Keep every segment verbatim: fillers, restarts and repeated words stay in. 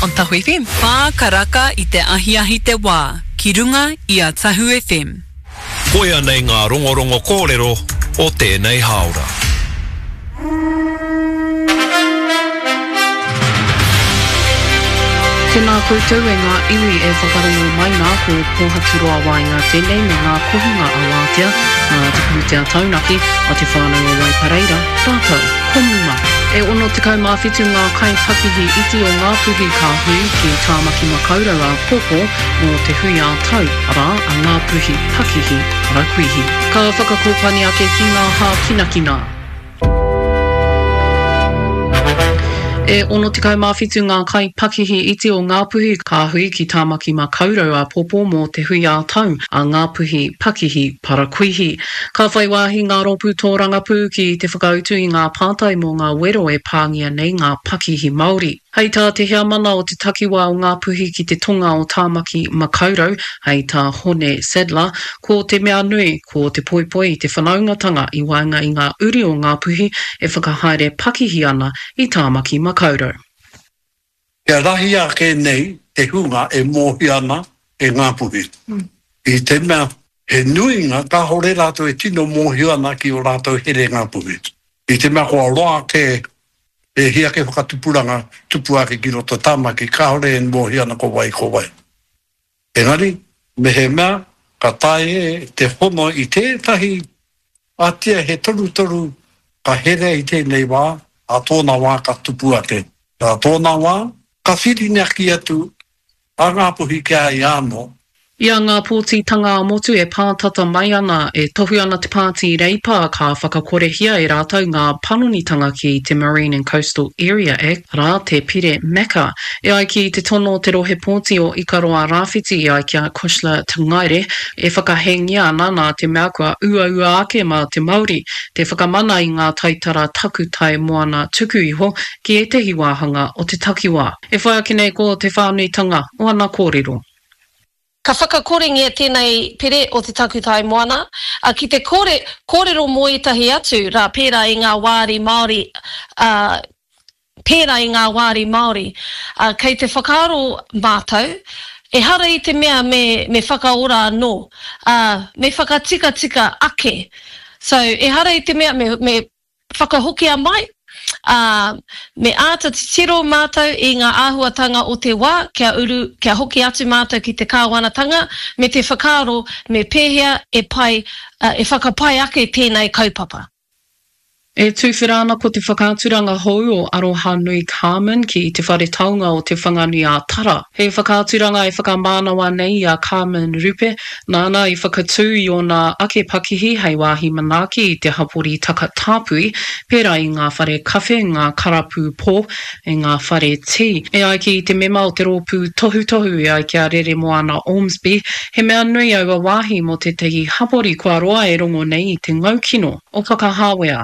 on Tahu F M. Pā karaka I te ahi ahi te wā, ki runga I a Tahu F M. Koia nei ngā rongorongo kōrero o tēnei haora. Tēnā koutou e ngā iwi e whakarongo mai ngā ko pōhaturoa wāinga tēnei me ngā kohunga a wātea, ngā te pūtea taunaki o te whānau o Waipareira, tātou, komuma. E ono te kaumāwhitu ngā kai pakihi iti o ngā puhi ka hui ki tāmaki makaurau a pōpō o te hui a tau, ara a ngā puhi pakihi rakuihi. Ka whakakōpani ake ki ngā hā kinakina. E ono te kaumāwhitu ngā kai pakihi iti o ngā puhi ka hui ki tāmaki makaurau a pōpō mō te hui a tau a ngā puhi pakihi parakuihi. Ka whai wāhi ngā ropu tō rangapū ki te whakautu I ngā pātai mō ngā wero e pāngia nei ngā pakihi Māori. Hei tā te hea mana o te takiwā o ngā puhi ki te tonga o tāmaki makaurau, hei tā Hone Sadler, ko te mea nui, ko te poipoi I te whanaungatanga I waenga I ngā uri o ngā puhi e whakahaere pakihi ana I tāmaki makaurau. Kia rahi ake nei, te hunga e mōhi ana e ngā puhi. Mm. I te mea, he nui ngā, ka hore rātou e tino mōhi ana ki o rātou here ngā puhi. I te mea kua roa ke e hia ke whakatupuranga tupu ake ki roto tāmaki, ka hore e mōhi ana ko wai ko wai. Engari, me he mea, ka tae e te hono I tētahi atia he toru toru ka here I tēnei wā, a tōna wā ka tupu ake. A tōna wā, ka whirinaki atu a ngā puhi kia I āno. Ia ngā pōtitanga a motu e pātata mai ana e tohu ana te pāti reipa ka whakakorehia e rātou ngā panonitanga ki te Marine and Coastal Area Act, rā te pire Mecca. E ai ki te tono te rohe pōti o Ikaroa Rāwhiti e ai kia Kushla Tangaire e whakahengia ana nā te mea kua ua ua ake ma te Māori, te whakamana I ngā taitara taku tai moana tuku iho ki e tehi wāhanga o te takiwā. E whai ake nei ko te whānuitanga o ana kōrero. Ka whakakorengia tēnei pere o te takutai moana, a ki te kore, kōrero moetahi atu, rā pērā I ngā wāri Māori, uh, pērā I ngā wāri Māori, uh, kei te whakaaro mātou, e hara I te mea me, me whakaora anō, uh, me whakatika tika ake. So, e hara I te mea me, me whakahokia mai, Uh, me āta te tiro mātou I ngā āhuatanga o te wā, kia uru, kia hoki atu mātou ki te kāwanatanga, me te whakaaro, me pēhea e pai, uh, e whakapai ake tēnei kaupapa. E tūwhirana ko te whakāturanga hou o Aroha Nui Carmen ki te whare taunga o te whanganui a Tara. He whakāturanga e whakamānawa nei a Carmen Rupe, nāna I whakatū I o nā ake pakihi hei wāhi manaki I te hapori taka tāpui, pērā I ngā whare kawhe, ngā karapu pō, e ngā whare tea. E ai ki te mema o te rōpū tohu tohu e ai kia rere moana Ormsby, he mea nui aua wāhi mo te tehi hapori kua roa e rongo nei I te ngaukino o whakahāwea.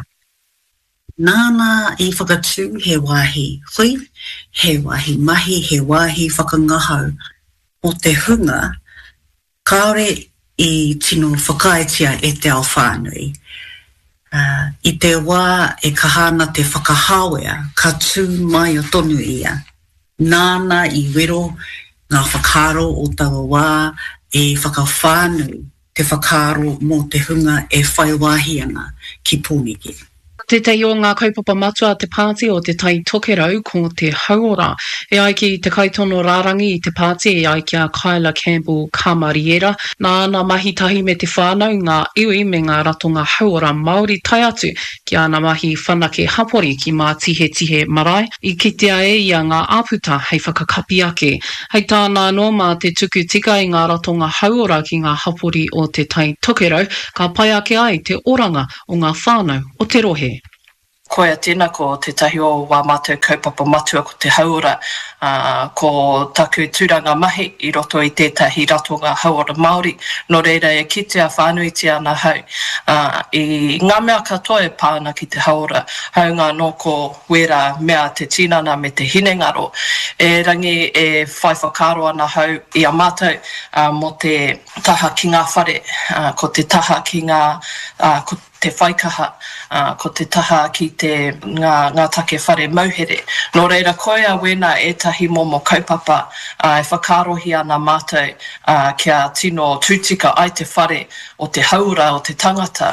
Nāna I whakatū he wāhi hui, he wāhi mahi, he wāhi whakangahau o te hunga, kaore I tino whakaetia e te ao whānui. Uh, I te wā e kahana te whakahāwea, ka tū mai o tonu ia. Nāna I wero ngā whakaro o tawa wā e whakawhānui, te whakaro mō te hunga e whai wāhi ana ki pōniki. Te tei o ngā kaupapa matua te pāti o te tai tokerau ko te hauora. E ai ki te kaitono rārangi I te pāti e ai kia Kyla Campbell Kamariera, nāna mahitahi me te whānau ngā iwi me ngā ratonga hauora Māori tai atu ki ana mahi whanake hapori ki mā tihe tihe marae. I kitea e ia ngā āputa hei whakakapi ake. Hei tāna no mā te tuku tika I ngā ratonga hauora ki ngā hapori o te tai tokerau, ka pai ake ai te oranga o ngā whānau o te rohe. Koia tēnā ko te tahi o wā mātou kaupapa matua ko te hauora, uh, ko taku tūranga mahi I roto I tētahi ratonga hauora Māori, no reira e kitea whānuitia ana hau. Uh, I ngā mea katoa e pāna ki te hauora, haunga no ko wera mea te tinana me te hinengaro, e rangi e whai whakaro ana hau I a mātou uh, mo te taha ki ngā whare, uh, ko te taha ki ngā, uh, ko te whaikaha, uh, ko te taha ki te ngā, ngā take whare mauhere. Nō reira koea wena e tahi momo kaupapa uh, e whakarohi ana mātou uh, kia tino tūtika ai te whare o te haura o te tangata.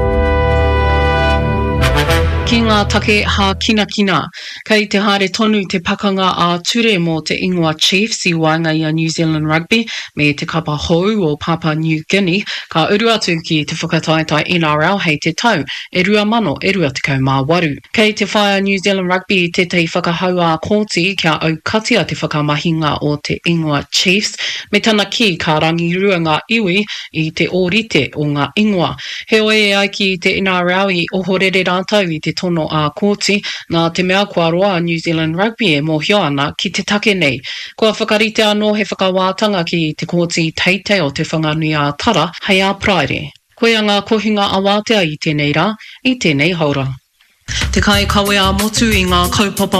Ki ngā take ha kina kina, kei te haere tonu te pakanga a ture mō te ingoa Chiefs i waenga i a New Zealand Rugby me te kapa hou o Papua New Guinea, ka uru atu ki te whakataetai N R L hei te tau, e rua mano e rua te kau mā waru. Kei te whaia New Zealand Rugby i te tei whakahau a kōti kia au katia te whakamahinga o te ingoa Chiefs, me tana ki ka rangirua ngā iwi i te ōrite o ngā ingoa. He oe e ai ki te N R L i ohorere rātau i te tono a kōti, nā te mea kua roa New Zealand Rugby e mōhio ana ki te take nei. Kua whakarite anō he whakawātanga ki te kōti teite o te whanganui a Tara, hei a Praere. Koe a ngā kohinga awātea i tēnei rā, i tēnei haura. Te kai kawe a motu i ngā kaupapa